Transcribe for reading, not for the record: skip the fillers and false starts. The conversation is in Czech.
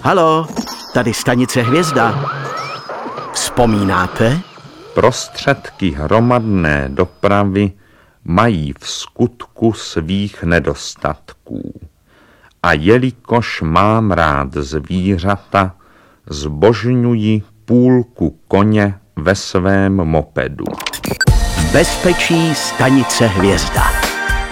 Halo, tady stanice Hvězda. Vzpomínáte? Prostředky hromadné dopravy mají v skutku svých nedostatků. A jelikož mám rád zvířata, zbožňuji půlku koně ve svém mopedu. V bezpečí stanice Hvězda.